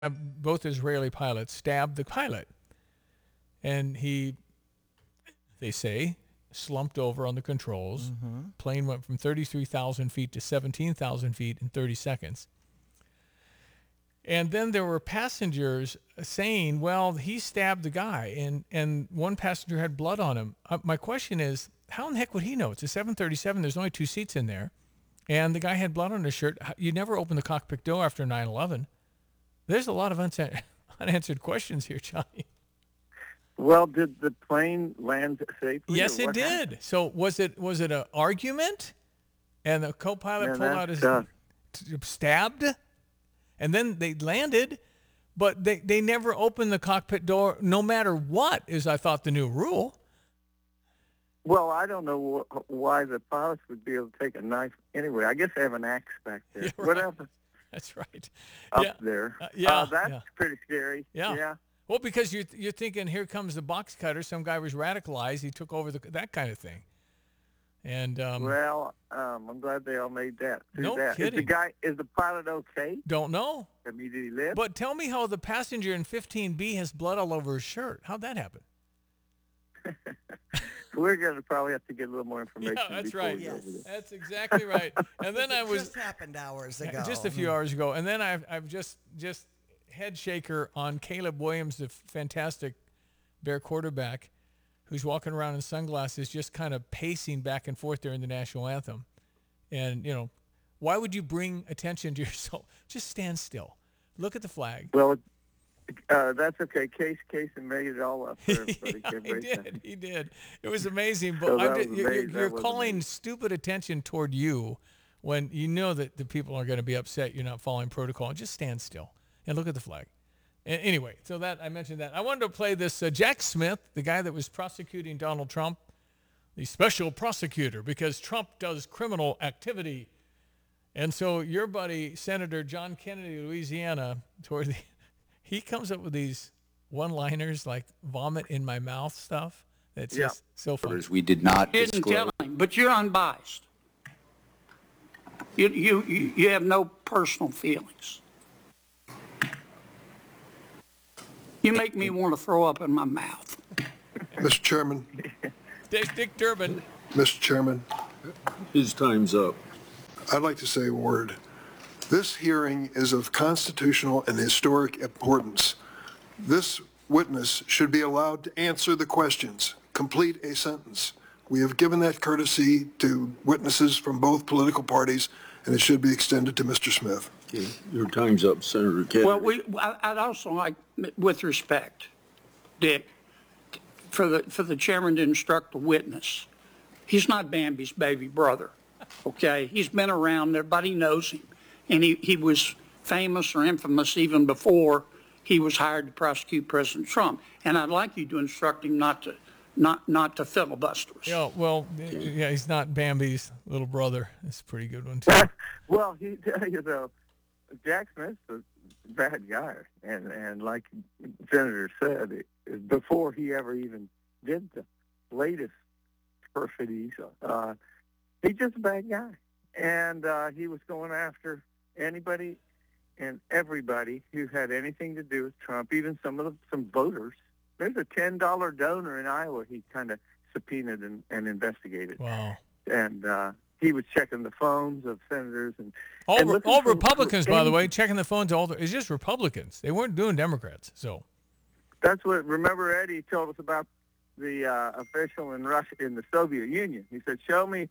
both Israeli pilots stabbed the pilot, and they say, slumped over on the controls. Plane went from 33,000 feet to 17,000 feet in 30 seconds. And then there were passengers saying, well, he stabbed the guy, and one passenger had blood on him. My question is, how in the heck would he know? It's a 737. There's only 2 seats in there. And the guy had blood on his shirt. You never open the cockpit door after 9/11. There's a lot of unanswered questions here, Johnny. Well, did the plane land safely? Yes, it did. Happened? So was it an argument? And the co-pilot pulled out his stabbed? And then they landed, but they never opened the cockpit door no matter what, is I thought the new rule. Well, I don't know why the pilots would be able to take a knife anyway. I guess they have an axe back there. Yeah, right. Whatever. That's right. Up there. That's pretty scary. Yeah. Well, because you're thinking, here comes the box cutter. Some guy was radicalized. He took over that kind of thing. And I'm glad they all made that. No that. kidding. Is the pilot okay? Don't know. I mean, did he live? But tell me how the passenger in 15B has blood all over his shirt. How'd that happen? We're going to probably have to get a little more information. Yeah, that's right. Yes. That's exactly right. And then it just happened hours ago. Just a few hours ago. And then I've just head shaker on Caleb Williams, the fantastic Bear quarterback, who's walking around in sunglasses, just kind of pacing back and forth during the national anthem. And, why would you bring attention to yourself? Just stand still. Look at the flag. Well, that's okay. Casey made it all up for everybody. He did. It was amazing. But you're calling amazing. stupid attention toward you when you know that the people are going to be upset you're not following protocol. Just stand still and look at the flag. Anyway, so that I mentioned that. I wanted to play this Jack Smith, the guy that was prosecuting Donald Trump, the special prosecutor, because Trump does criminal activity. And so your buddy, Senator John Kennedy of Louisiana, he comes up with these one-liners like vomit in my mouth stuff. That's just so funny. We did not Didn't disclose. tell him, but you're unbiased. You have no personal feelings. You make me want to throw up in my mouth. Mr. Chairman, Dick Durbin. Mr. Chairman, His time's up. I'd like to say a word. This hearing is of constitutional and historic importance. This witness should be allowed to answer the questions, complete a sentence. We have given that courtesy to witnesses from both political parties, and it should be extended to Mr. Smith. Okay, your time's up, Senator Kennedy. Well, I'd also like, with respect, Dick, for the chairman to instruct the witness. He's not Bambi's baby brother, okay? He's been around, everybody knows him. And he was famous or infamous even before he was hired to prosecute President Trump. And I'd like you to instruct him not to filibuster us. Yeah, well, he's not Bambi's little brother. It's a pretty good one, too. Well, he tell you though, Jack Smith's a bad guy, and like Senator said, before he ever even did the latest perfidies, he's just a bad guy, and he was going after anybody and everybody who had anything to do with Trump, even some voters. There's a $10 donor in Iowa he kind of subpoenaed and investigated. Wow. And he was checking the phones of senators and all Republicans, by the way, checking the phones. It's just Republicans. They weren't doing Democrats. So that's what. Remember, Eddie told us about the official in Russia, in the Soviet Union. He said, "Show me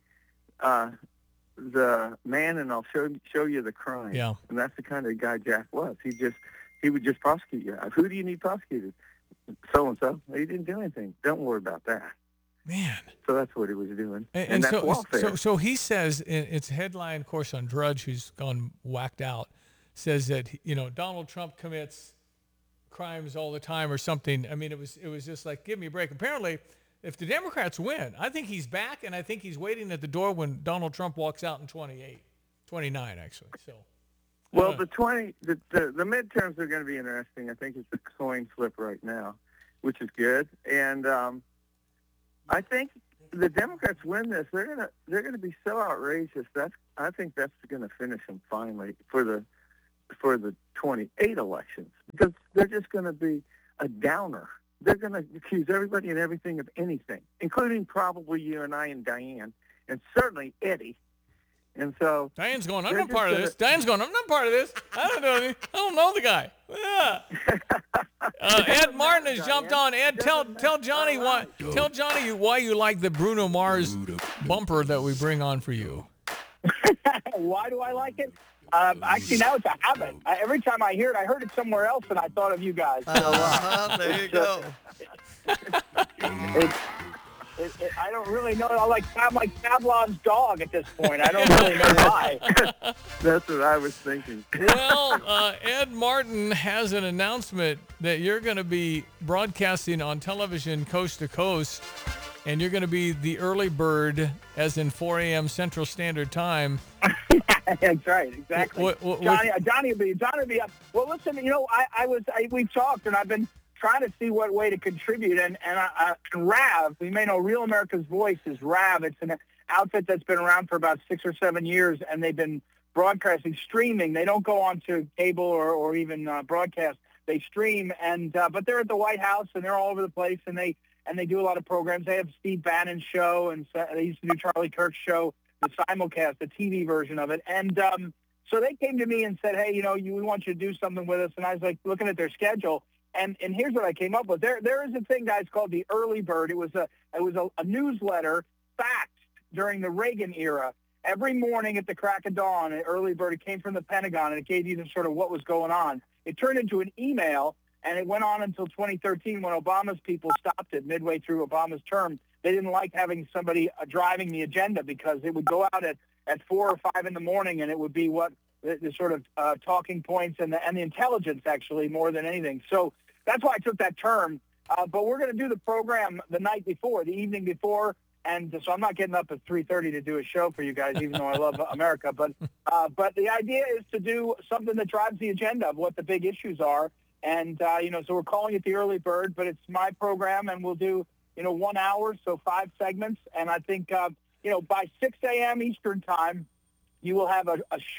the man, and I'll show you the crime." Yeah. And that's the kind of guy Jack was. He would just prosecute you. Who do you need prosecuted? So and so. He didn't do anything. Don't worry about that. Man. So that's what he was doing. And that's welfare. So he says, it's a headline, of course, on Drudge, who's gone whacked out, says that, Donald Trump commits crimes all the time or something. I mean, it was just like, give me a break. Apparently, if the Democrats win, I think he's back, and I think he's waiting at the door when Donald Trump walks out in 29, actually. So. Well, the midterms are going to be interesting. I think it's a coin flip right now, which is good. And I think the Democrats win this. They're gonna be so outrageous. I think that's going to finish them finally for the 28 elections. because they're just going to be a downer. They're going to accuse everybody and everything of anything, including probably you and I and Diane, and certainly Eddie. And so Diane's going, I'm they're not part of just this. Diane's going, I'm not part of this. I don't know anything. I don't know the guy. Yeah. Ed Martin has jumped on. Ed, tell Johnny why you like the Bruno Mars bumper that we bring on for you. Why do I like it? Actually, now it's a habit. Every time I hear it, I heard it somewhere else, and I thought of you guys. There you go. I don't really know. I'm like Pavlov's dog at this point. I don't really know why. that's what I was thinking. Well, Ed Martin has an announcement that you're going to be broadcasting on television coast to coast, and you're going to be the early bird, as in 4 a.m. Central Standard Time. That's right, exactly. Johnny will be up. Well, listen, we've talked, and I've been trying to see what way to contribute. And RAV, we may know Real America's Voice is RAV. It's an outfit that's been around for about 6 or 7 years, and they've been broadcasting, streaming. They don't go on to cable or even broadcast. They stream, and but they're at the White House, and they're all over the place, and they do a lot of programs. They have Steve Bannon's show, and they used to do Charlie Kirk's show, the simulcast, the TV version of it. And so they came to me and said, hey, we want you to do something with us. And I was like looking at their schedule. And here's what I came up with. There is a thing, guys, called the Early Bird. It was a newsletter faxed during the Reagan era. Every morning at the crack of dawn, an Early Bird, it came from the Pentagon, and it gave you the sort of what was going on. It turned into an email, and it went on until 2013 when Obama's people stopped it midway through Obama's term. They didn't like having somebody driving the agenda because it would go out at 4 or 5 in the morning, and it would be what the sort of talking points and the intelligence, actually, more than anything. So that's why I took that term. But we're going to do the program the night before, the evening before, and so I'm not getting up at 3:30 to do a show for you guys, even though I love America. But the idea is to do something that drives the agenda of what the big issues are. And, so we're calling it the Early Bird, but it's my program, and we'll do, 1 hour, so 5 segments. And I think, by 6 a.m. Eastern time, you will have a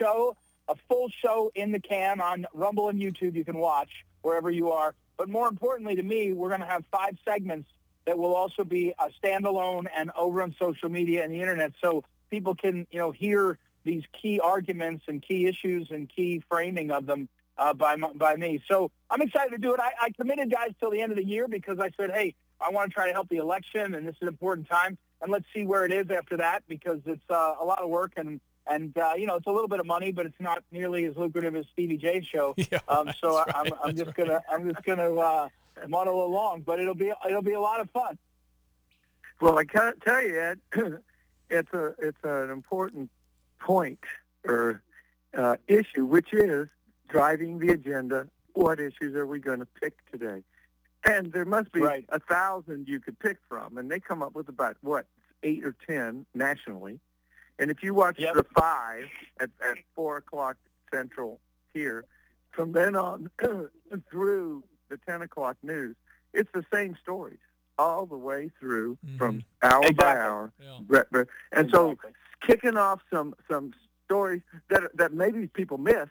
full show in the can on Rumble and YouTube. You can watch wherever you are. But more importantly to me, we're going to have 5 segments that will also be a standalone and over on social media and the internet, so people can, hear these key arguments and key issues and key framing of them by me. So I'm excited to do it. I committed, guys, till the end of the year because I said, hey, I want to try to help the election, and this is an important time, and let's see where it is after that, because it's a lot of work, and it's a little bit of money, but it's not nearly as lucrative as Stevie J's show. Yeah, so right. I'm just gonna muddle along, but it'll be a lot of fun. Well, I can't tell you, Ed, it's an important point or issue, which is driving the agenda. What issues are we going to pick today? And there must be 1,000 you could pick from, and they come up with about 8 or 10 nationally. And if you watch the 5 at 4 o'clock Central here, from then on through the 10 o'clock news, it's the same stories all the way through from hour by hour. Yeah. And so kicking off some stories that maybe people missed,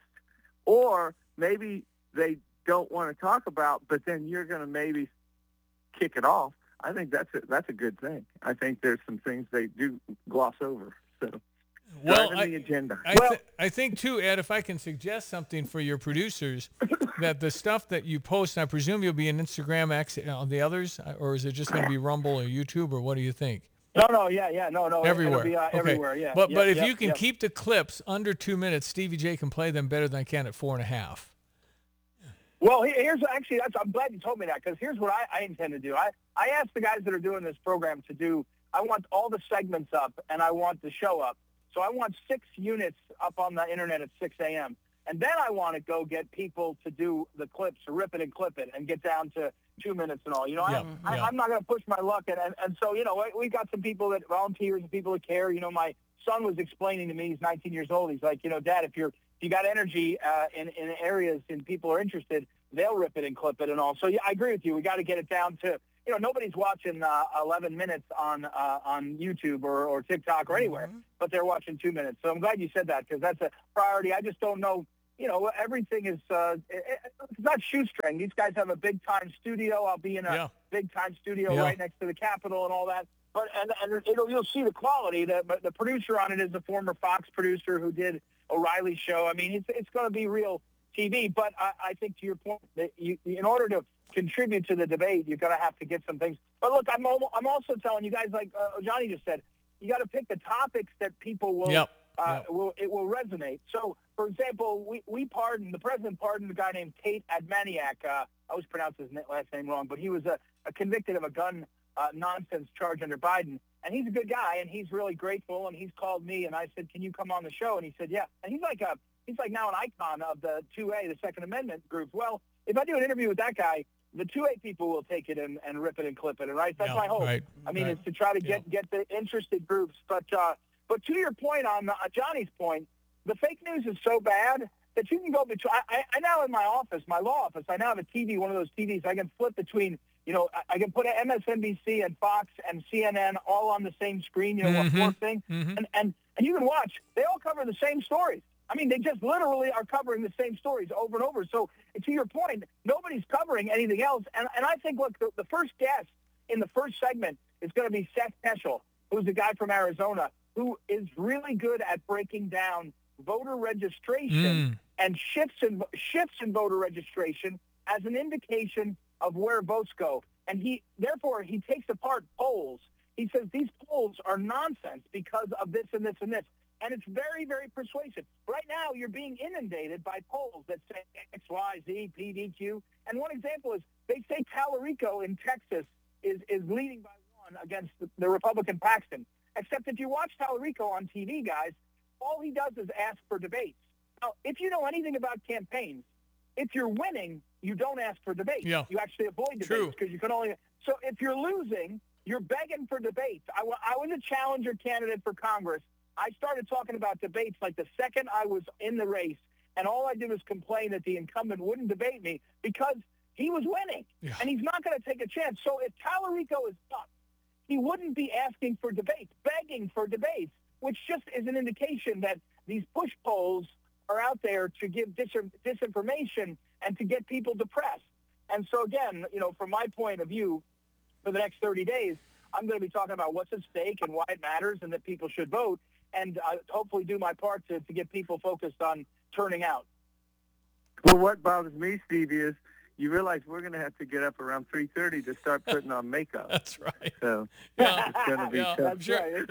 or maybe they don't want to talk about, but then you're going to maybe kick it off. I think that's a good thing. I think there's some things they do gloss over. So, the agenda. I think too, Ed, if I can suggest something for your producers, that the stuff that you post, I presume you'll be on Instagram, on the others, or is it just going to be Rumble or YouTube, or what do you think? No, everywhere. It'll be, everywhere, yeah. But if you can keep the clips under 2 minutes, Stevie J can play them better than I can at 4.5. Well, I'm glad you told me that, because here's what I intend to do. I asked the guys that are doing this program to do, I want all the segments up, and I want the show up. So I want 6 units up on the internet at 6 a.m. And then I want to go get people to do the clips, rip it and clip it, and get down to 2 minutes and all. I'm not going to push my luck. And so, we've got some people that volunteers and people that care. My son was explaining to me, he's 19 years old. He's like, Dad, if you got energy in areas and people are interested, they'll rip it and clip it and all. So, yeah, I agree with you. We got to get it down to, nobody's watching 11 minutes on YouTube or TikTok or anywhere, but they're watching 2 minutes. So I'm glad you said that, because that's a priority. I just don't know, everything is it's not shoestring. These guys have a big-time studio. I'll be in a big-time studio right next to the Capitol and all that. But and you'll see the quality. The producer on it is a former Fox producer who did O'Reilly's show. I mean, it's going to be real TV. But I think to your point, that in order to contribute to the debate, you're going to have to get some things. But look, I'm also telling you guys, like Johnny just said, you got to pick the topics that people will will resonate. So, for example, the president pardoned a guy named Tate Admaniak. I always pronounce his last name wrong, but he was a convicted of a gun nonsense charge under Biden. And he's a good guy, and he's really grateful. And he's called me, and I said, "Can you come on the show?" And he said, "Yeah." And he's like now an icon of the 2A, the Second Amendment group. Well, if I do an interview with that guy, the 2A people will take it and rip it and clip it, right? That's my hope. Right, I mean, it's to try to get the interested groups. But to your point on Johnny's point, the fake news is so bad that you can go between. I now in my office, my law office, I now have a TV, one of those TVs. I can flip between. I can put MSNBC and Fox and CNN all on the same screen. One more thing, and you can watch. They all cover the same stories. I mean, they just literally are covering the same stories over and over. So to your point, nobody's covering anything else. And I think, look, the first guest in the first segment is going to be Seth Peschel, who's a guy from Arizona, who is really good at breaking down voter registration and shifts in voter registration as an indication of where votes go. And therefore he takes apart polls. He says these polls are nonsense because of this and this and this. And it's very, very persuasive. Right now, you're being inundated by polls that say X, Y, Z, P, D, Q. And one example is they say Tallarico in Texas is leading by one against the Republican Paxton. Except if you watch Tallarico on TV, guys, all he does is ask for debates. Now, if you know anything about campaigns, if you're winning, you don't ask for debates. Yeah. You actually avoid debates because you can only. So if you're losing, you're begging for debates. I was a challenger candidate for Congress. I started talking about debates like the second I was in the race, and all I did was complain that the incumbent wouldn't debate me because he was winning, and he's not going to take a chance. So if Tallarico is up, he wouldn't be asking for debates, begging for debates, which just is an indication that these push polls are out there to give disinformation and to get people depressed. And so, again, from my point of view, for the next 30 days, I'm going to be talking about what's at stake and why it matters and that people should vote, and hopefully do my part to get people focused on turning out. Well, what bothers me, Steve, is you realize we're going to have to get up around 3:30 to start putting on makeup. That's right. So Yeah. it's going to be tough. That's right.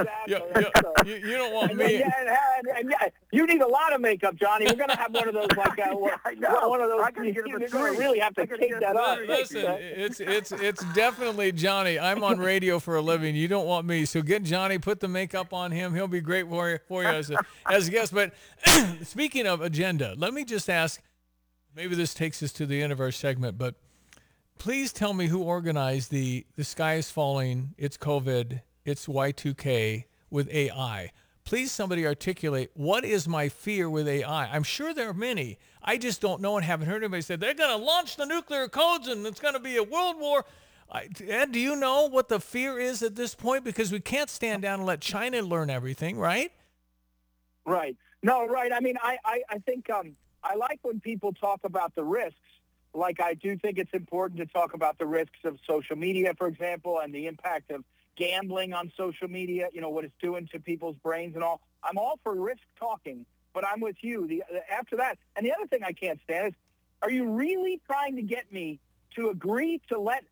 You don't want me. And you need a lot of makeup, Johnny. We're going to have one of those, like one of those. You're going to really have to take that up. Listen, it's definitely Johnny. I'm on radio for a living. You don't want me, so get Johnny. Put the makeup on him. He'll be great for you as a guest. But speaking of agenda, let me just ask. Maybe this takes us to the end of our segment, but please tell me who organized the sky is falling, it's COVID, it's Y2K with AI. Please somebody articulate what is my fear with AI. I'm sure there are many. I just don't know and haven't heard anybody say they're going to launch the nuclear codes and it's going to be a world war. Ed, do you know what the fear is at this point? Because we can't stand down and let China learn everything, right? Right. No, right. I mean, I think I like when people talk about the risks. Like I do think it's important to talk about the risks of social media, for example, and the impact of gambling on social media, what it's doing to people's brains and all. I'm all for risk talking, but I'm with you. After that, and the other thing I can't stand is, are you really trying to get me to agree to let,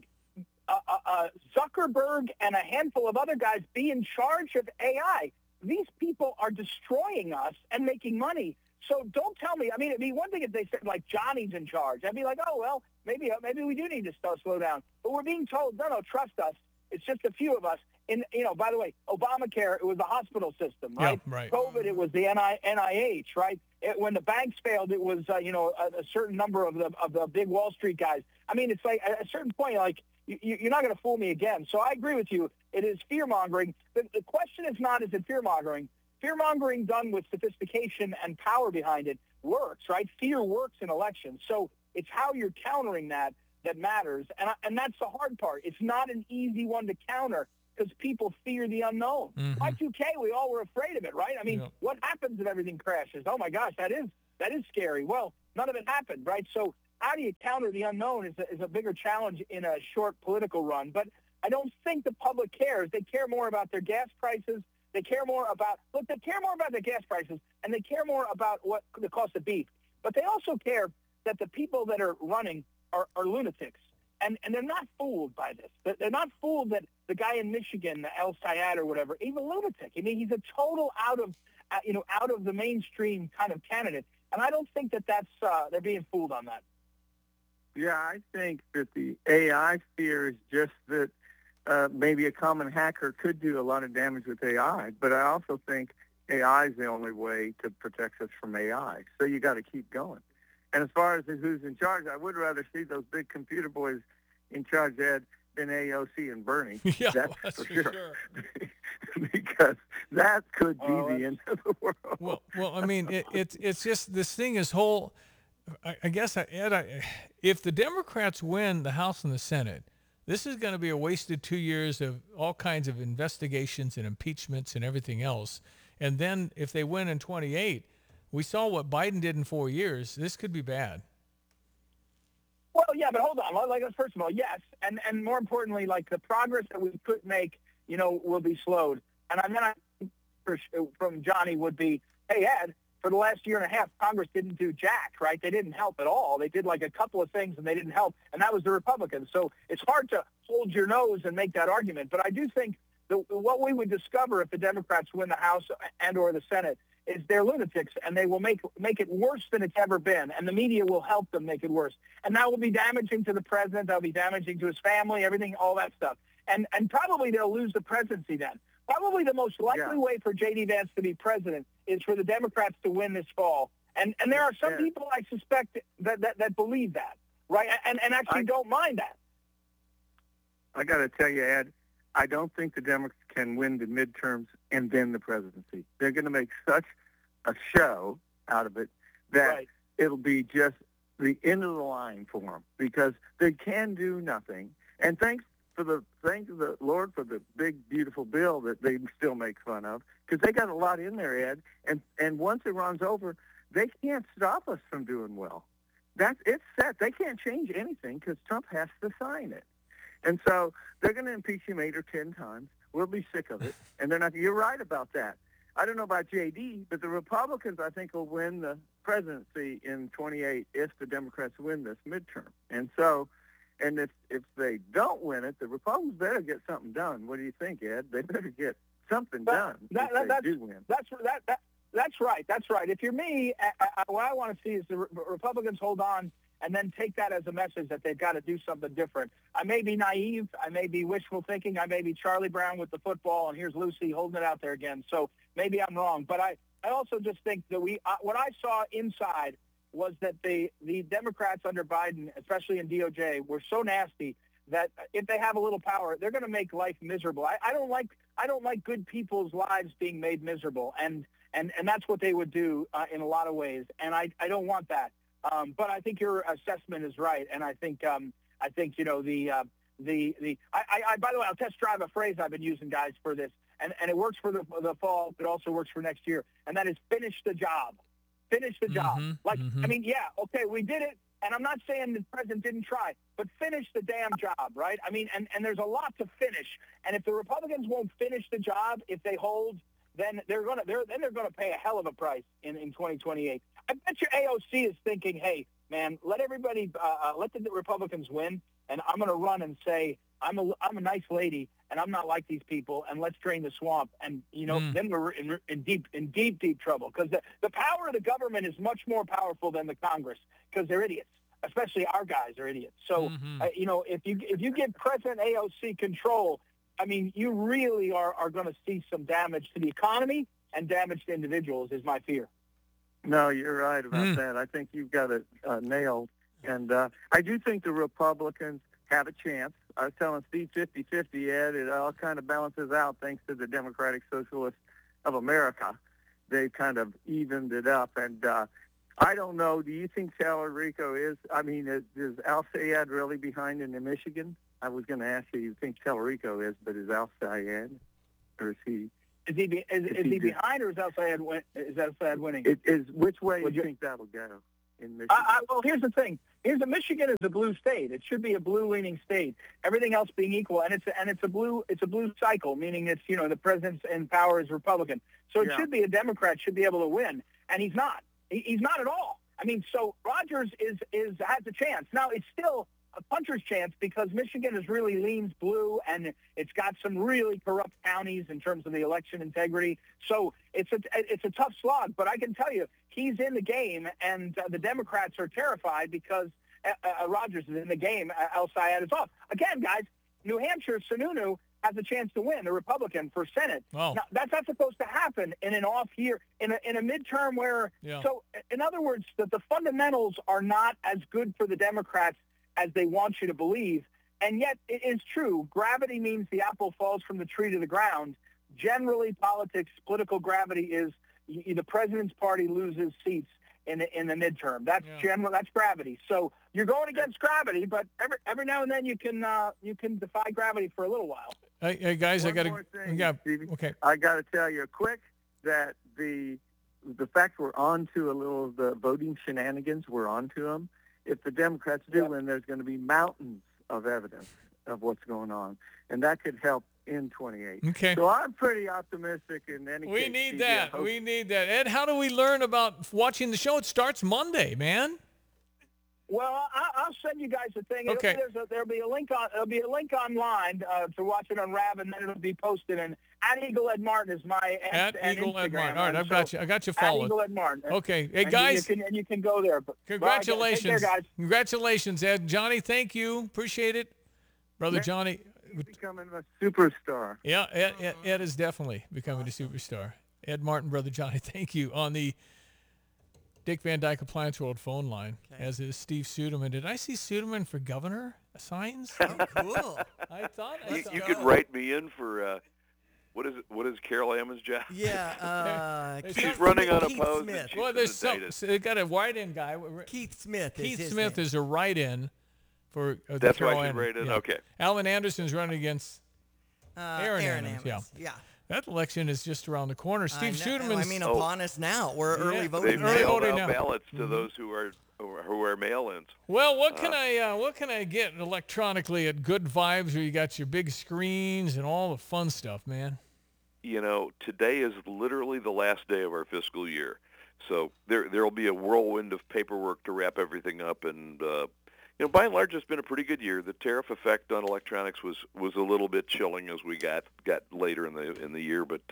Zuckerberg and a handful of other guys be in charge of AI? These people are destroying us and making money. So don't tell me. I mean, it'd be one thing if they said, like, Johnny's in charge. I'd be like, oh, well, maybe we do need to slow down. But we're being told, no, trust us. It's just a few of us. And, by the way, Obamacare, it was the hospital system, right? Yeah, right. COVID, it was the NIH, right? When the banks failed, it was, a certain number of the big Wall Street guys. I mean, it's like at a certain point, like, you're not going to fool me again. So I agree with you. It is fear-mongering. The question is not, is it fear-mongering? Fear-mongering done with sophistication and power behind it works, right? Fear works in elections. So it's how you're countering that matters. And that's the hard part. It's not an easy one to counter because people fear the unknown. Y2K, we all were afraid of it, right? I mean, what happens if everything crashes? Oh, my gosh, that is That is scary. Well, none of it happened, right? So how do you counter the unknown is a bigger challenge in a short political run. But I don't think the public cares. They care more about their gas prices. They care more about the gas prices, and they care more about what the cost of beef. But they also care that the people that are running are lunatics. And they're not fooled by this. They're not fooled that the guy in Michigan, El Sayad or whatever, he's a lunatic. I mean, he's a total out of the mainstream kind of candidate. And I don't think that's they're being fooled on that. Yeah, I think that the AI fear is just that maybe a common hacker could do a lot of damage with AI. But I also think AI is the only way to protect us from AI. So you got to keep going. And as far as who's in charge, I would rather see those big computer boys in charge, Ed, than AOC and Bernie. Yeah, that's for sure. Because that could be the end of the world. Well, I mean, it's just this thing is whole. I guess, Ed, if the Democrats win the House and the Senate, this is going to be a wasted 2 years of all kinds of investigations and impeachments and everything else. And then if they win in 28, we saw what Biden did in 4 years. This could be bad. Well, yeah, but hold on. Like, first of all, yes, and more importantly, like the progress that we could make, will be slowed. And then from Johnny would be, hey, Ed, for the last year and a half, Congress didn't do jack, right? They didn't help at all. They did like a couple of things and they didn't help, and that was the Republicans. So it's hard to hold your nose and make that argument. But I do think what we would discover if the Democrats win the House and or the Senate is they're lunatics, and they will make it worse than it's ever been, and the media will help them make it worse. And that will be damaging to the president. That'll be damaging to his family, everything, all that stuff. And probably they'll lose the presidency then. Probably the most likely way for J.D. Vance to be president is for the Democrats to win this fall. And there are some people I suspect that believe that, right, and actually don't mind that. I got to tell you, Ed, I don't think the Democrats can win the midterms and then the presidency. They're going to make such a show out of it that it'll be just the end of the line for them because they can do nothing. And thanks to the Lord for the big, beautiful bill that they still make fun of because they got a lot in there, Ed. And once it runs over, they can't stop us from doing well. It's set. They can't change anything because Trump has to sign it. And so they're going to impeach him 8 or 10 times. We'll be sick of it. And they're not. You're right about that. I don't know about J.D., but the Republicans, I think, will win the presidency in 28 if the Democrats win this midterm. And so, and if they don't win it, the Republicans better get something done. What do you think, Ed? They better get something done if they do win. That's right. That's right. If you're me, what I want to see is the Republicans hold on and then take that as a message that they've got to do something different. I may be naive. I may be wishful thinking. I may be Charlie Brown with the football, and here's Lucy holding it out there again. So maybe I'm wrong. But I also just think that what I saw inside was that the Democrats under Biden, especially in DOJ, were so nasty that if they have a little power, they're going to make life miserable. I don't like good people's lives being made miserable, and that's what they would do in a lot of ways. And I don't want that. But I think your assessment is right, and I think by the way, I'll test drive a phrase I've been using, guys, for this, and it works for the fall, but also works for next year, and that is finish the job. Finish the job. I mean, yeah, okay, we did it, and I'm not saying the president didn't try, but finish the damn job, right? I mean, and there's a lot to finish, and if the Republicans won't finish the job, if they hold, then they're gonna pay a hell of a price in 2028. I bet you AOC is thinking, hey, man, let everybody, let the Republicans win, and I'm going to run and say, I'm a nice lady, and I'm not like these people, and let's drain the swamp. And, then we're in deep trouble, because the power of the government is much more powerful than the Congress, because they're idiots, especially our guys are idiots. So, if you give President AOC control, I mean, you really are going to see some damage to the economy and damage to individuals is my fear. No, you're right about that. I think you've got it nailed. And I do think the Republicans have a chance. I was telling Steve 50-50, Ed, it all kind of balances out thanks to the Democratic Socialists of America. They kind of evened it up. And I don't know, do you think Tallarico is, is Al Sayad really behind in Michigan? I was going to ask you think Tallarico is, but is Al Sayad? Or is he Is he behind, or is El-Sayed winning? It is. Which way do you think that'll go in Michigan? Well, here's the thing. Michigan is a blue state. It should be a blue-leaning state. Everything else being equal, and it's a blue cycle, meaning it's the president's in power is Republican. So it should be a Democrat should be able to win, and he's not. He's not at all. I mean, so Rogers has a chance. Now it's still a puncher's chance because Michigan really leans blue, and it's got some really corrupt counties in terms of the election integrity. So it's a tough slog. But I can tell you, he's in the game, and the Democrats are terrified because Rogers is in the game. El-Sayed is off. Again, guys, New Hampshire, Sununu has a chance to win, the Republican, for Senate. Wow. Now, that's not supposed to happen in an off year, in a midterm where So, in other words, the fundamentals are not as good for the Democrats as they want you to believe. And yet it is true. Gravity means the apple falls from the tree to the ground. Generally, political gravity is the president's party loses seats in the midterm. That's general. That's gravity. So you're going against gravity, but every now and then you can defy gravity for a little while. Hey guys, I got to. Yeah. Stevie, okay. I got to tell you quick that the fact we're on to a little of the voting shenanigans, we're on to them. If the Democrats do win, there's going to be mountains of evidence of what's going on, and that could help in 28. Okay. So I'm pretty optimistic in any case. We need that. We need that. Ed, how do we learn about watching the show? It starts Monday, man. Well, I'll send you guys a thing. Okay. There'll be a link online to watch it on Rab, and then it'll be posted. And at Eagle Ed Martin is my at Eagle Instagram. Ed Martin. All right, I got you followed. At Eagle Ed Martin. Okay. Hey and guys, you can go there. congratulations, Take care, guys. Congratulations, Ed. Johnny, thank you. Appreciate it, brother Johnny. He's becoming a superstar. Yeah, Ed is definitely becoming a superstar. Ed Martin, brother Johnny, thank you. On the Dick Van Dyke Appliance World phone line, as is Steve Suderman. Did I see Suderman for governor signs? Oh, cool. I thought you could write me in for what is Carol Ammon's job? Yeah, she's running unopposed. Smith. Well, there's they got a write-in guy. Keith Smith. Keith Smith is a write-in for the That's Carol why she's Ammon. write-in. Yeah. Okay. Alan Anderson's running against Aaron Ammons. Yeah. That election is just around the corner. Steve Suderman's. I mean, upon us now. We're early voting. They've Early mailed voting out now. ballots to those who are mail-ins. Well, what can I get electronically at Good Vibes, where you got your big screens and all the fun stuff, man? Today is literally the last day of our fiscal year, so there'll be a whirlwind of paperwork to wrap everything up. And by and large, it's been a pretty good year. The tariff effect on electronics was a little bit chilling as we got later in the year, but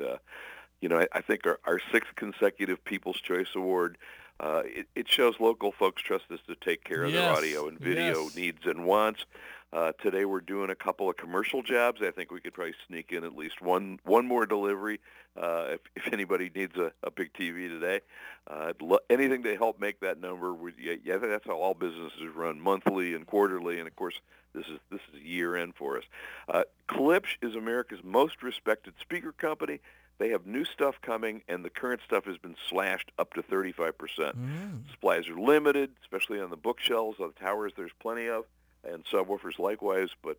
I think our sixth consecutive People's Choice Award. It shows local folks trust us to take care of their audio and video needs and wants. Today we're doing a couple of commercial jobs. I think we could probably sneak in at least one more delivery if anybody needs a big TV today. Anything to help make that number. That's how all businesses run, monthly and quarterly, and of course this is year end for us. Klipsch is America's most respected speaker company. They have new stuff coming, and the current stuff has been slashed up to 35%. Supplies are limited, especially on the bookshelves. On the towers, there's plenty of, and subwoofers likewise. But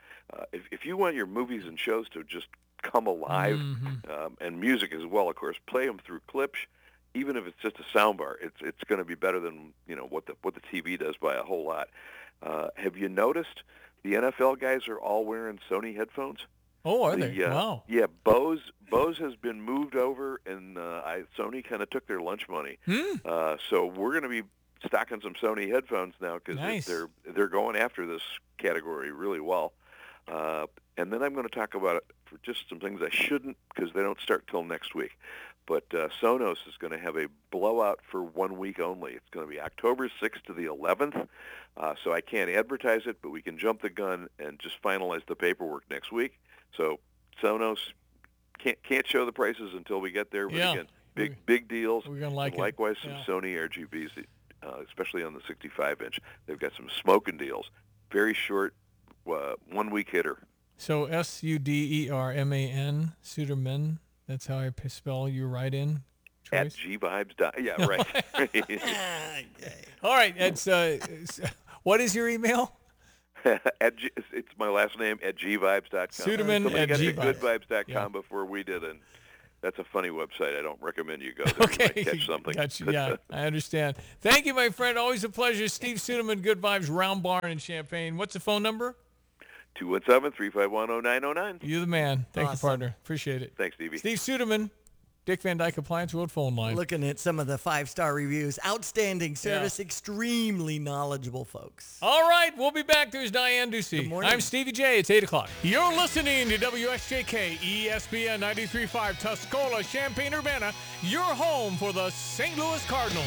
if you want your movies and shows to just come alive, and music as well, of course, play them through Klipsch. Even if it's just a soundbar, it's going to be better than what the TV does by a whole lot. Have you noticed the NFL guys are all wearing Sony headphones? Oh, are they? Wow. Yeah, Bose has been moved over, and Sony kind of took their lunch money. So we're going to be stocking some Sony headphones now because they're going after this category really well. And then I'm going to talk about it for just some things I shouldn't because they don't start till next week. But Sonos is going to have a blowout for 1 week only. It's going to be October 6th to the 11th. So I can't advertise it, but we can jump the gun and just finalize the paperwork next week. So Sonos can't show the prices until we get there. But again, big deals. We're gonna like likewise, some Sony RGBs, especially on the 65-inch. They've got some smoking deals. Very short, 1 week hitter. So Suderman, Suderman. That's how I spell your write-in choice. At gvibes. Yeah, right. All right. It's what is your email? It's my last name at gvibes.com. Suderman at gvibes.com gvibes. before we did, and That's a funny website. I don't recommend you go there. Okay. You might catch something. Gotcha. Yeah, I understand. Thank you, my friend. Always a pleasure. Steve Suderman, Good Vibes, Round Barn in Champaign. What's the phone number? 217-351-0909. You're the man. Thank you, Awesome. partner. Appreciate it. Thanks, Stevie. Steve Suderman, Dick Van Dyke Appliance World phone line. Looking at some of the 5-star reviews. Outstanding service, extremely knowledgeable folks. All right, we'll be back. There's Diane Ducey. Good morning. I'm Stevie J. It's 8 o'clock. You're listening to WSJK ESPN 93.5 Tuscola, Champaign-Urbana, your home for the St. Louis Cardinals.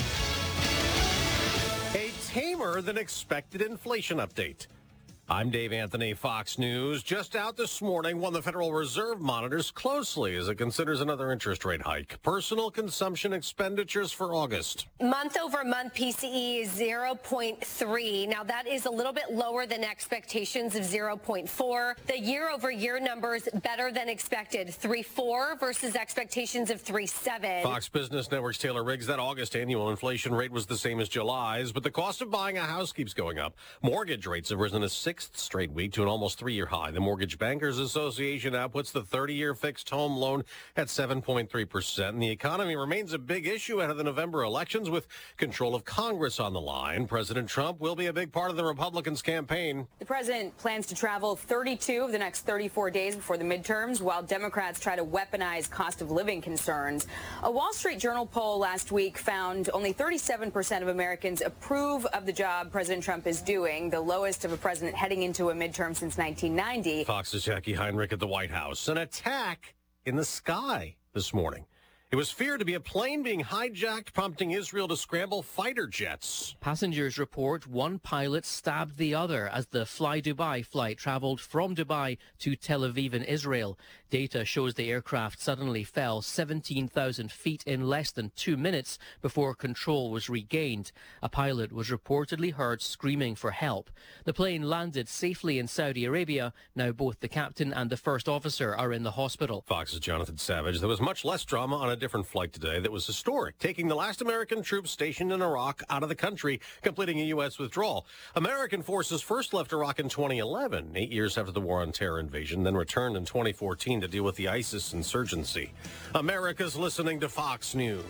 A tamer than expected inflation update. I'm Dave Anthony, Fox News. Just out this morning, one the Federal Reserve monitors closely as it considers another interest rate hike. Personal consumption expenditures for August. Month-over-month PCE is 0.3. Now, that is a little bit lower than expectations of 0.4. The year-over-year numbers better than expected, 3.4 versus expectations of 3.7. Fox Business Network's Taylor Riggs, that August annual inflation rate was the same as July's, but the cost of buying a house keeps going up. Mortgage rates have risen a sixth straight week to an almost 3-year high. The Mortgage Bankers Association now puts the 30-year fixed home loan at 7.3%. And the economy remains a big issue ahead of the November elections with control of Congress on the line. President Trump will be a big part of the Republicans' campaign. The president plans to travel 32 of the next 34 days before the midterms, while Democrats try to weaponize cost of living concerns. A Wall Street Journal poll last week found only 37% of Americans approve of the job President Trump is doing, the lowest of a president heading into a midterm since 1990. Fox's Jackie Heinrich at the White House. An attack in the sky this morning. It was feared to be a plane being hijacked, prompting Israel to scramble fighter jets. Passengers report one pilot stabbed the other as the Fly Dubai flight traveled from Dubai to Tel Aviv in Israel. Data shows the aircraft suddenly fell 17,000 feet in less than 2 minutes before control was regained. A pilot was reportedly heard screaming for help. The plane landed safely in Saudi Arabia. Now both the captain and the first officer are in the hospital. Fox's Jonathan Savage. There was much less drama on a different flight today that was historic, taking the last American troops stationed in Iraq out of the country, completing a U.S. withdrawal. American forces first left Iraq in 2011, 8 years after the War on Terror invasion, then returned in 2014 to deal with the ISIS insurgency. America's listening to Fox News.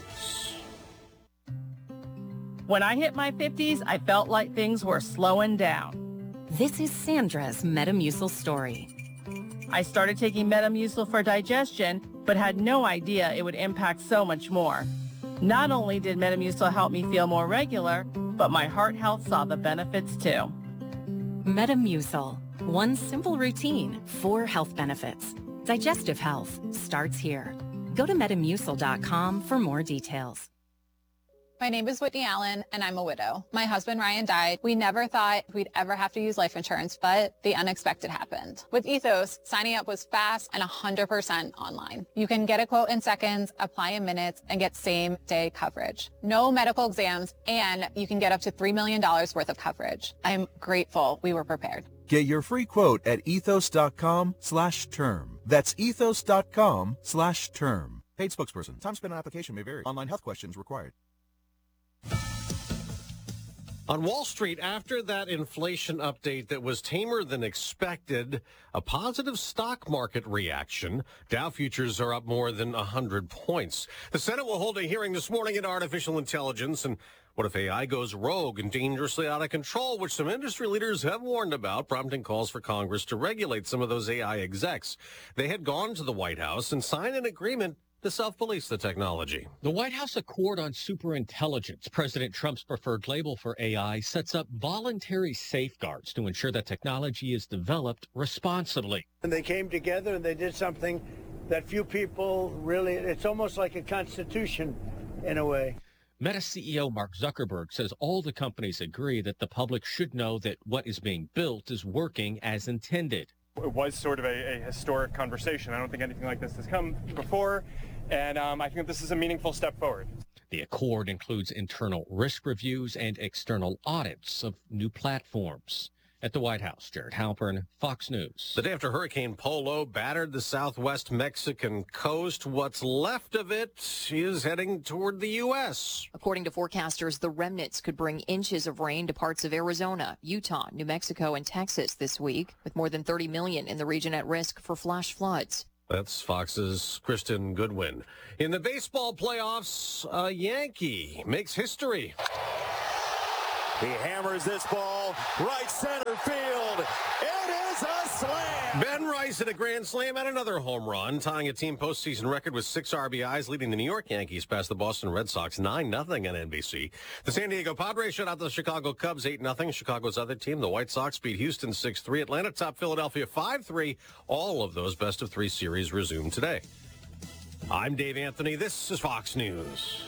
When I hit my 50s, I felt like things were slowing down. This is Sandra's Metamucil story. I started taking Metamucil for digestion, but had no idea it would impact so much more. Not only did Metamucil help me feel more regular, but my heart health saw the benefits too. Metamucil. One simple routine, 4 health benefits. Digestive health starts here. Go to Metamucil.com for more details. My name is Whitney Allen, and I'm a widow. My husband, Ryan, died. We never thought we'd ever have to use life insurance, but the unexpected happened. With Ethos, signing up was fast and 100% online. You can get a quote in seconds, apply in minutes, and get same-day coverage. No medical exams, and you can get up to $3 million worth of coverage. I'm grateful we were prepared. Get your free quote at ethos.com/term. That's ethos.com/term. Paid spokesperson. Time spent on application may vary. Online health questions required. On Wall Street, after that inflation update that was tamer than expected, a positive stock market reaction. Dow futures are up more than 100 points. The Senate will hold a hearing this morning on artificial intelligence and what if AI goes rogue and dangerously out of control, which some industry leaders have warned about, prompting calls for Congress to regulate some of those AI execs. They had gone to the White House and signed an agreement to self-police the technology. The White House Accord on Superintelligence, President Trump's preferred label for AI, sets up voluntary safeguards to ensure that technology is developed responsibly. And they came together and they did something that few people really, it's almost like a constitution in a way. Meta CEO Mark Zuckerberg says all the companies agree that the public should know that what is being built is working as intended. It was sort of a historic conversation. I don't think anything like this has come before, and I think this is a meaningful step forward. The accord includes internal risk reviews and external audits of new platforms. At the White House, Jared Halpern, Fox News. The day after Hurricane Polo battered the southwest Mexican coast, what's left of it is heading toward the U.S. According to forecasters, the remnants could bring inches of rain to parts of Arizona, Utah, New Mexico, and Texas this week, with more than 30 million in the region at risk for flash floods. That's Fox's Kristen Goodwin. In the baseball playoffs, a Yankee makes history. He hammers this ball right center field. It is a slam. Ben Rice hit a grand slam and another home run, tying a team postseason record with 6 RBIs, leading the New York Yankees past the Boston Red Sox 9-0 on NBC. The San Diego Padres shut out the Chicago Cubs 8-0. Chicago's other team, the White Sox, beat Houston 6-3. Atlanta topped Philadelphia 5-3. All of those best-of-3 series resume today. I'm Dave Anthony. This is Fox News.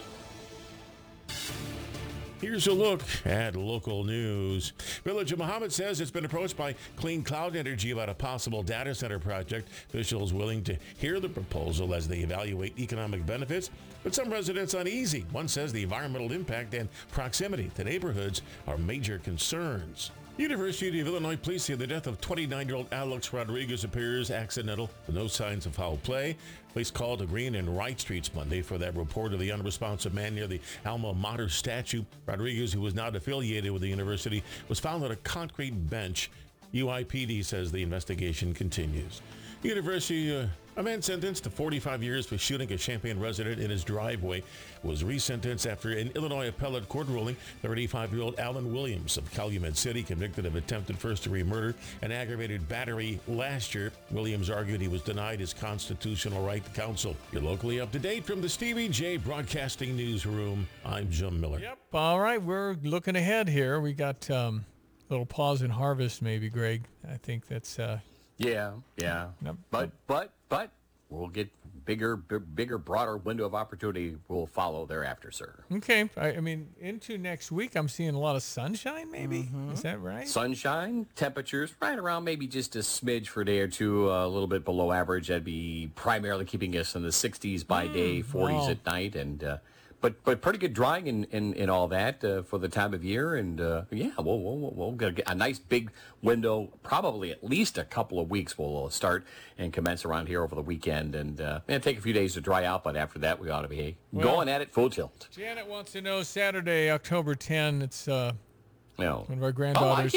Here's a look at local news. Village of Muhammad says it's been approached by Clean Cloud Energy about a possible data center project. Officials willing to hear the proposal as they evaluate economic benefits, but some residents uneasy. One says the environmental impact and proximity to neighborhoods are major concerns. University of Illinois police say the death of 29-year-old Alex Rodriguez appears accidental with no signs of foul play. Police called to Green and Wright Streets Monday for that report of the unresponsive man near the alma mater statue. Rodriguez, who was not affiliated with the university, was found on a concrete bench. UIPD says the investigation continues. University, a man sentenced to 45 years for shooting a Champaign resident in his driveway was resentenced after an Illinois appellate court ruling. 35-year-old Alan Williams of Calumet City, convicted of attempted first-degree murder and aggravated battery last year. Williams argued he was denied his constitutional right to counsel. You're locally up to date from the Stevie J Broadcasting Newsroom. I'm Jim Miller. Yep. All right, we're looking ahead here. We got a little pause in harvest, maybe, Greg. I think that's... Yeah. But we'll get bigger, broader window of opportunity will follow thereafter, sir. Okay. I mean, into next week, I'm seeing a lot of sunshine, maybe? Mm-hmm. Is that right? Sunshine, temperatures right around maybe just a smidge for a day or two, a little bit below average. That'd be primarily keeping us in the 60s by day, 40s at night, and but pretty good drying in all that for the time of year, and we'll get a nice big window, probably at least a couple of weeks. We'll start and commence around here over the weekend, and take a few days to dry out, but after that we ought to be going at it full tilt. Janet wants to know Saturday, October 10. It's one of our granddaughter's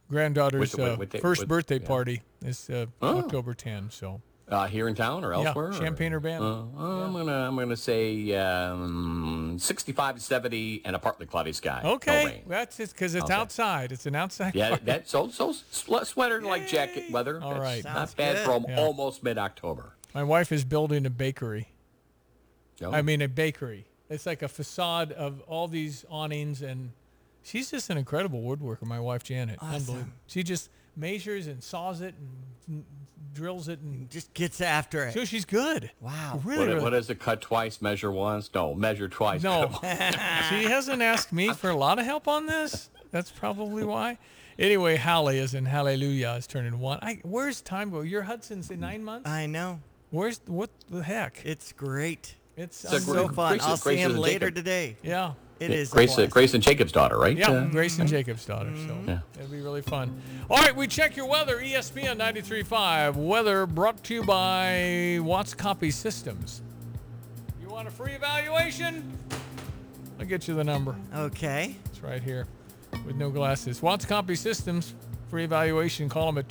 first birthday party is October 10. So. Here in town or elsewhere? Yeah, Champaign-Urbana. I'm gonna say 65 to 70 and a partly cloudy sky. Okay, no rain. That's it because it's outside. It's an outside. Yeah, party. that's so sweater like jacket weather. All right, not bad from almost mid-October. My wife is building a bakery. Oh. I mean, a bakery. It's like a facade of all these awnings, and she's just an incredible woodworker. My wife Janet, unbelievable. She just measures and saws it and drills it and just gets after it. So she's good. Wow. Really, what is it? Cut twice, measure once? No, measure twice. No. She hasn't asked me for a lot of help on this. That's probably why. Anyway, Hallie is in Hallelujah is turning 1. Where's time go? Your Hudson's in 9 months? I know. What the heck? It's great. It's so fun. I'll see him later today. Yeah. It is. Grace and Jacob's daughter, right? Yeah, Grace and Jacob's daughter. So it'll be really fun. All right, we check your weather. ESPN 93.5 weather brought to you by Watts Copy Systems. You want a free evaluation? I'll get you the number. Okay. It's right here with no glasses. Watts Copy Systems, free evaluation. Call them at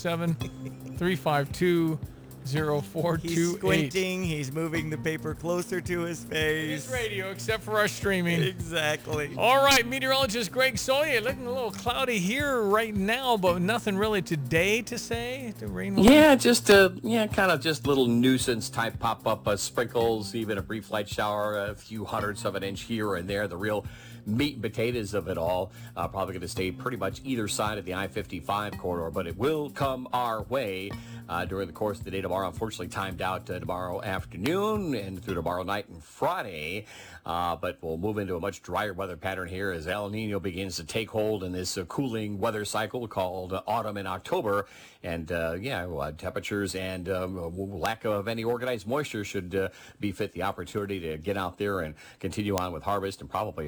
217-352-0428. He's squinting. He's moving the paper closer to his face. It's radio, except for our streaming. Exactly. All right, meteorologist Greg Soya. Looking a little cloudy here right now, but nothing really today to say. The rain. Yeah, just kind of just little nuisance type pop-up sprinkles, even a brief light shower, a few hundredths of an inch here and there. The real meat and potatoes of it all probably going to stay pretty much either side of the I-55 corridor, but it will come our way during the course of the day tomorrow. Unfortunately, timed out tomorrow afternoon and through tomorrow night and Friday. But we'll move into a much drier weather pattern here as El Nino begins to take hold in this cooling weather cycle called autumn in October. And temperatures and lack of any organized moisture should befit the opportunity to get out there and continue on with harvest and probably an early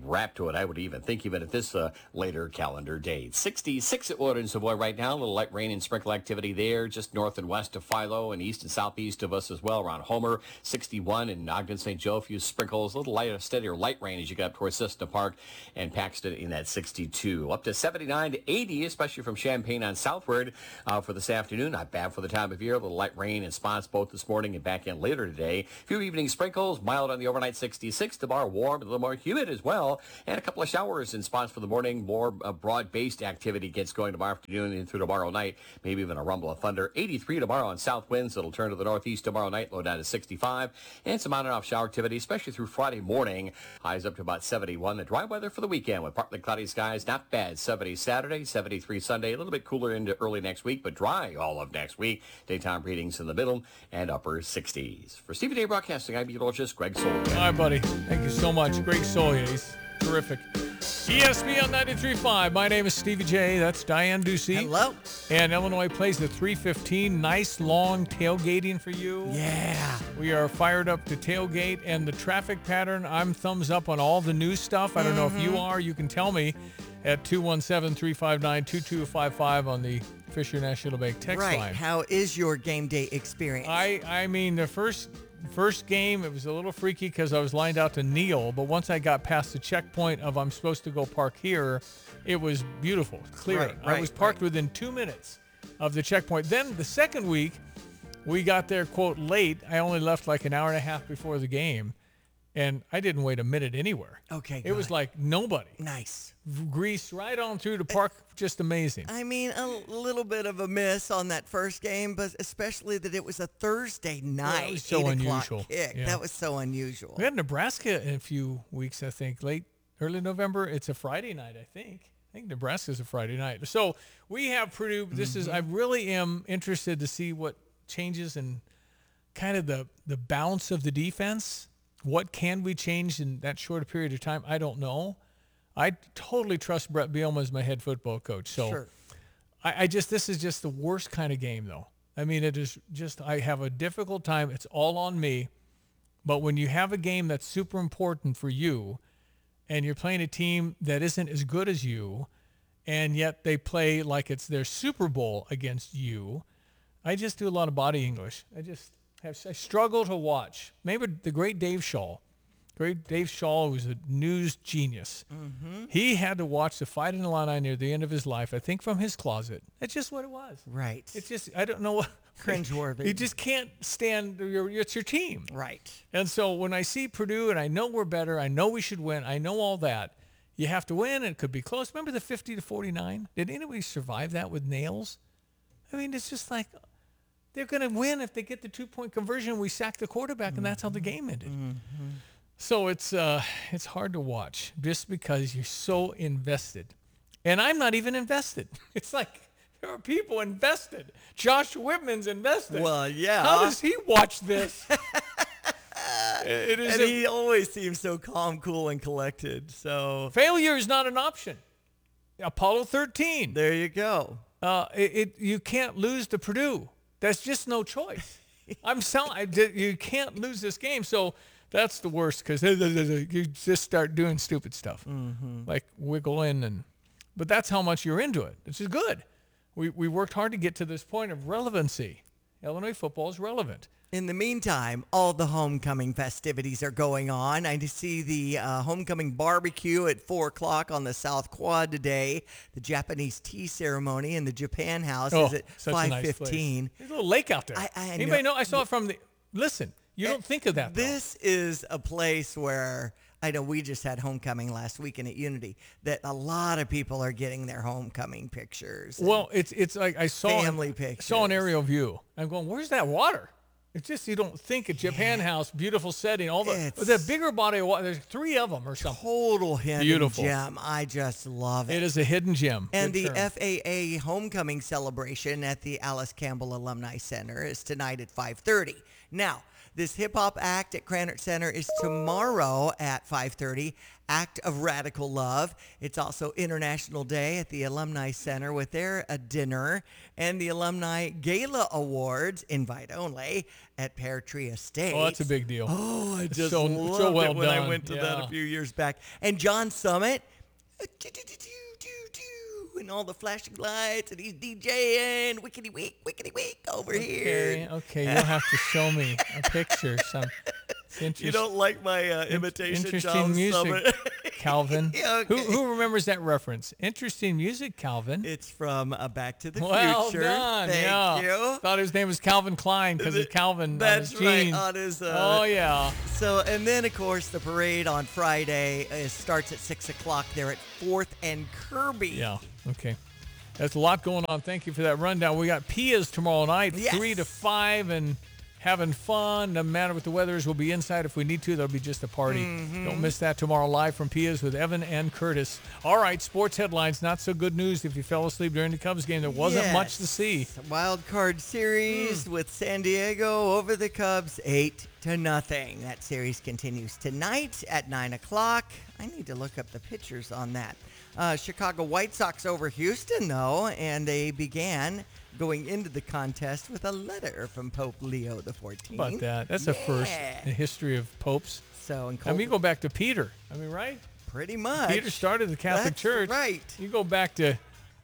wrap to it, I would even think even at this later calendar date. 66 at Woodland Savoy right now. A little light rain and sprinkle activity there, just north and west of Philo and east and southeast of us as well, around Homer. 61 in Ogden, St. Joe, a few sprinkles, a little lighter, steadier light rain as you get up towards Cessna Park, and Paxton in that 62. Up to 79 to 80, especially from Champaign on southward for this afternoon. Not bad for the time of year. A little light rain in spots both this morning and back in later today. A few evening sprinkles, mild on the overnight 66. Tomorrow warm, a little more humid as well. And a couple of showers in spots for the morning. More broad-based activity gets going tomorrow afternoon and through tomorrow night. Maybe even a rumble of thunder. 83 tomorrow on south winds. It'll turn to the northeast tomorrow night. Low down to 65. And some on and off shower activity, especially through Friday morning. Highs up to about 71. The dry weather for the weekend with partly cloudy skies. Not bad. 70 Saturday, 73 Sunday. A little bit cooler into early next week, but dry all of next week. Daytime readings in the middle and upper 60s. For Stevie Day Broadcasting, I'm meteorologist Greg Solia. Hi, buddy. Thank you so much. Greg Solia. He's terrific. ESPN 93.5. My name is Stevie J. That's Diane Ducey. Hello. And Illinois plays the 3:15. Nice long tailgating for you. Yeah. We are fired up to tailgate, and the traffic pattern, I'm thumbs up on all the news stuff. I don't know if you are. You can tell me at 217-359-2255 on the Fisher National Bank text line. Right. How is your game day experience? I mean, the first game, it was a little freaky because I was lined out to kneel, but once I got past the checkpoint of I'm supposed to go park here, it was beautiful, clear. I was parked within 2 minutes of the checkpoint. Then the second week, we got there, quote, late. I only left like an hour and a half before the game, and I didn't wait a minute anywhere. Okay, it was like nobody. Nice. Grease right on through the park, just amazing. I mean, a little bit of a miss on that first game, but especially that it was a Thursday night. That was so unusual. Kick. Yeah. That was so unusual. We had Nebraska in a few weeks, I think, early November. It's a Friday night, I think. I think Nebraska's a Friday night. So we have Purdue. I really am interested to see what changes in kind of the bounce of the defense. What can we change in that short period of time? I don't know. I totally trust Brett Bielema as my head football coach. So sure. This is just the worst kind of game, though. I mean, it is just, I have a difficult time. It's all on me. But when you have a game that's super important for you and you're playing a team that isn't as good as you, and yet they play like it's their Super Bowl against you, I just do a lot of body English. I struggle to watch. Maybe the great Dave Shaw. Dave Shaw was a news genius. Mm-hmm. He had to watch the Fight in the Illini near the end of his life, I think from his closet. That's just what it was. Right. It's just, I don't know what. Cringeworthy. You just can't stand, it's your team. Right. And so when I see Purdue, and I know we're better, I know we should win, I know all that, you have to win, and it could be close. Remember the 50-49? Did anybody survive that with nails? I mean, it's just like, they're going to win if they get the 2-point conversion. We sack the quarterback, and that's how the game ended. Mm-hmm. So it's hard to watch just because you're so invested. And I'm not even invested. It's like there are people invested. Josh Whitman's invested. Well, yeah. How does he watch this? He always seems so calm, cool, and collected. So failure is not an option. Apollo 13. There you go. You can't lose to Purdue. That's just no choice. You can't lose this game. So that's the worst because you just start doing stupid stuff, like wiggling but that's how much you're into it. This is good. We worked hard to get to this point of relevancy. Illinois football is relevant. In the meantime, all the homecoming festivities are going on. I see the homecoming barbecue at 4 o'clock on the South Quad today. The Japanese tea ceremony in the Japan House is at 5:15. Nice There's a little lake out there. Anybody know? I saw it from the. Listen, you don't think of that. This is a place where I know we just had homecoming last weekend at Unity. That a lot of people are getting their homecoming pictures. Well, it's like I saw family pictures. Saw an aerial view. I'm going, where's that water? It's just you don't think a Japan House, beautiful setting, all the bigger body of water. There's 3 of them or something. Total hidden gem. I just love it. It is a hidden gem. And the FAA homecoming celebration at the Alice Campbell Alumni Center is tonight at 5:30. Now, This hip-hop act at Krannert Center is tomorrow at 5:30. Act of Radical Love. It's also International Day at the Alumni Center with their dinner, and the Alumni Gala Awards, invite only, at Pear Tree Estate. Oh, that's a big deal. Oh, I just so loved well it when done. I went to that a few years back. And John Summit, and all the flashing lights, and he's DJing, wickety week over here. Okay, you'll have to show me a picture. You don't like my imitation, interesting John music, Summit? Calvin. Yeah, okay. Who remembers that reference? Interesting music, Calvin. It's from Back to the Well Future. done. Thank you. Thought his name was Calvin Klein because of Calvin That's on his jeans. right, on his... oh, yeah. So, and then, of course, the parade on Friday starts at 6 o'clock there at 4th and Kirby. Yeah, okay. That's a lot going on. Thank you for that rundown. We got Pia's tomorrow night, Yes. 3 to 5, and having fun. No matter what the weather is, we'll be inside if we need to. There'll be just a party. Don't miss that tomorrow live from Pia's with Evan and Curtis. All right, sports headlines. Not so good news if you fell asleep during the Cubs game. There wasn't much to see. Wild card series with San Diego over the Cubs, 8-0. That series continues tonight at 9 o'clock. I need to look up the pictures on that. Chicago White Sox over Houston, though, and they began going into the contest with a letter from Pope Leo XIV. How about that? That's a first in the history of popes. So, you go back to Peter. Right? Pretty much. Peter started the Catholic Church. Right. You go back to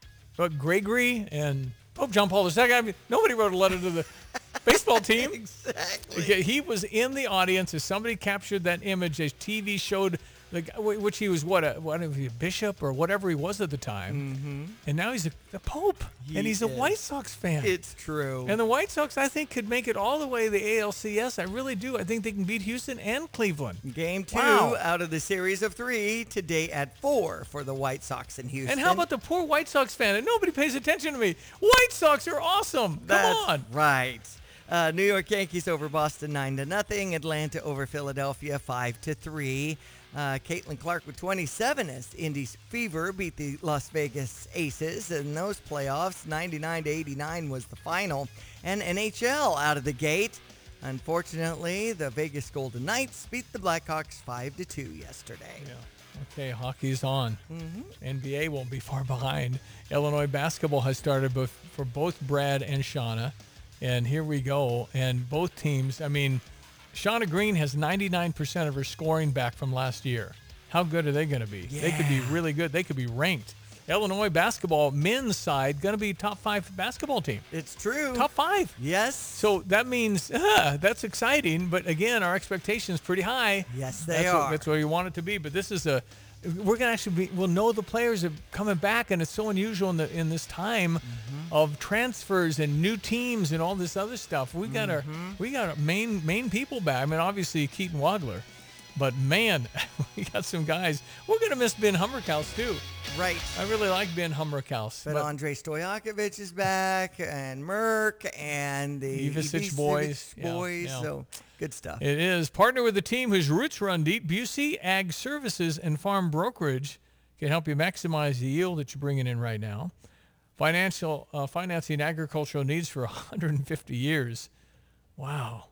Gregory and Pope John Paul II. I mean, nobody wrote a letter to the baseball team. Exactly. He was in the audience as somebody captured that image. A TV showed which he was a bishop or whatever he was at the time, and now he's a pope, and he's a White Sox fan. It's true. And the White Sox, I think, could make it all the way to the ALCS. I really do. I think they can beat Houston and Cleveland. Game 2 out of the series of 3 today at 4 for the White Sox in Houston. And how about the poor White Sox fan? And nobody pays attention to me. White Sox are awesome. Come on. Right. New York Yankees over Boston 9-0. Atlanta over Philadelphia 5-3. Caitlin Clark with 27 as Indy's Fever beat the Las Vegas Aces in those playoffs. 99-89 was the final. And NHL out of the gate. Unfortunately, the Vegas Golden Knights beat the Blackhawks 5-2 yesterday. Yeah. Okay, hockey's on. NBA won't be far behind. Illinois basketball has started for both Brad and Shauna. And here we go. And both teams, Shauna Green has 99% of her scoring back from last year. How good are they going to be? Yeah. They could be really good. They could be ranked. Illinois basketball, men's side, going to be top 5 basketball team. It's true. Top 5. Yes. So that means that's exciting. But again, our expectations pretty high. Yes, they are. That's where you want it to be. But this is we're going to we'll know the players are coming back, and it's so unusual in this time of transfers and new teams and all this other stuff. We got our main people back. Obviously Keaton Wadler, but man, we got some guys. We're going to miss Ben Hummerkaus too. Right. I really like Ben Hummerkaus. But Andre Stojakovic is back, and Merck, and the Ivisic boys. Yeah. So good stuff. It is. Partner with a team whose roots run deep. Busey Ag Services and Farm Brokerage can help you maximize the yield that you're bringing in right now. Financing agricultural needs for 150 years. Wow.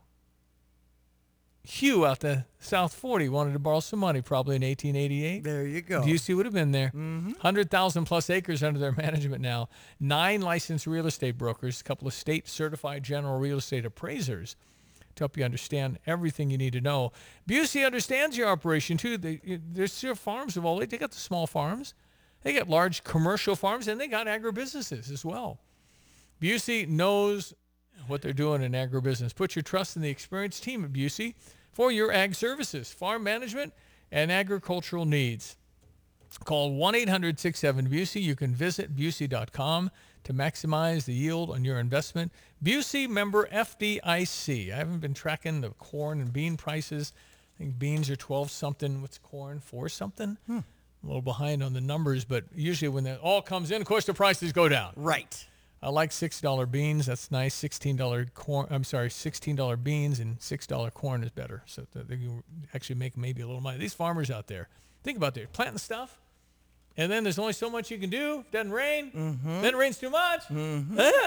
Hugh out the South 40 wanted to borrow some money probably in 1888. There you go. Busey would have been there. 100,000 plus acres under their management now. 9 licensed real estate brokers, a couple of state certified general real estate appraisers to help you understand everything you need to know. Busey understands your operation too. There's farms of all. They got the small farms. They got large commercial farms, and they got agribusinesses as well. Busey knows what they're doing in agribusiness. Put your trust in the experienced team at Busey for your ag services, farm management, and agricultural needs. Call 1-800-67-BUSEY. You can visit Busey.com to maximize the yield on your investment. Busey, member FDIC. I haven't been tracking the corn and bean prices. I think beans are 12-something. What's corn? 4-something? A little behind on the numbers, but usually when that all comes in, of course, the prices go down. Right. I like $6 beans. That's nice. $16 corn. $16 beans and $6 corn is better. So they can actually make maybe a little money. These farmers out there, think about it. Planting stuff, and then there's only so much you can do. Doesn't rain. Then it rains too much.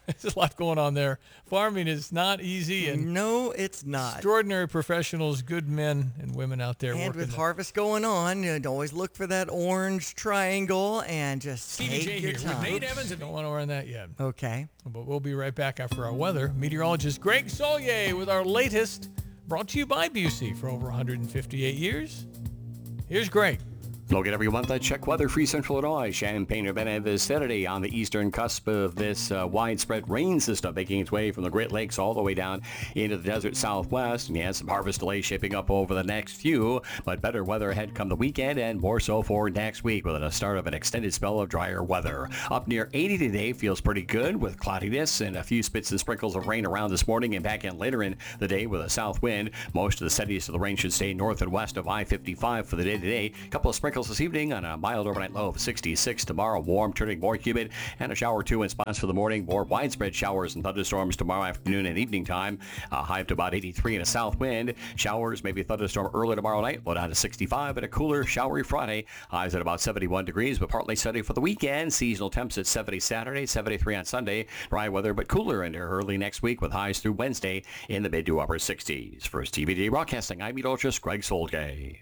There's a lot going on there. Farming is not easy. And no, it's not. Extraordinary professionals, good men and women out there and working. with harvest going on, always look for that orange triangle and just Stevie take J your here time. with Nate Evans. I don't want to run that yet. Okay. But we'll be right back after our weather. Meteorologist Greg Solier with our latest, brought to you by Busey for over 158 years. Here's Greg. Look at every month at Check Weather, Free Central Illinois. Champaign-Urbana vicinity on the eastern cusp of this widespread rain system making its way from the Great Lakes all the way down into the desert southwest. And yes, some harvest delays shaping up over the next few, but better weather ahead come the weekend and more so for next week with the start of an extended spell of drier weather. Up near 80 today feels pretty good with cloudiness and a few spits and sprinkles of rain around this morning and back in later in the day with a south wind. Most of the steadiest of the rain should stay north and west of I-55 for the day today. A couple of sprinkles this evening on a mild overnight low of 66. Tomorrow, warm, turning more humid, and a shower or two in spots for the morning. More widespread showers and thunderstorms tomorrow afternoon and evening time. High up to about 83 and a south wind. Showers, maybe a thunderstorm early tomorrow night. Low down to 65 and a cooler, showery Friday. Highs at about 71 degrees, but partly sunny for the weekend. Seasonal temps at 70 Saturday, 73 on Sunday. Dry weather, but cooler into early next week with highs through Wednesday in the mid to upper 60s. For TVD Broadcasting, I'm meteorologist Greg Solgay.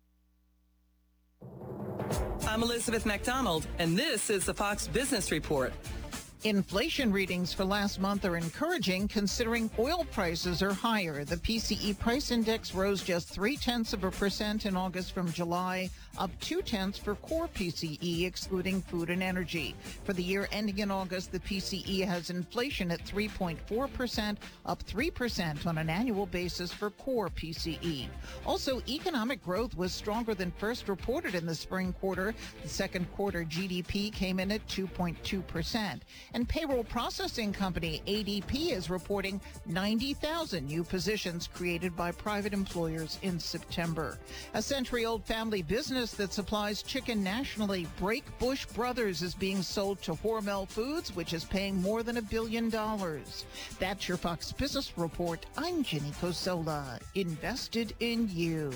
I'm Elizabeth McDonald, and this is the Fox Business Report. Inflation readings for last month are encouraging considering oil prices are higher. The PCE price index rose just 0.3% in August from July, up 0.2 for core PCE, excluding food and energy. For the year ending in August, the PCE has inflation at 3.4%, up 3% on an annual basis for core PCE. Also, economic growth was stronger than first reported in the spring quarter. The second quarter GDP came in at 2.2%. And payroll processing company ADP is reporting 90,000 new positions created by private employers in September. A century-old family business that supplies chicken nationally, Break Bush Brothers, is being sold to Hormel Foods, which is paying more than $1 billion. That's your Fox Business Report. I'm Jenny Cosola. Invested in you.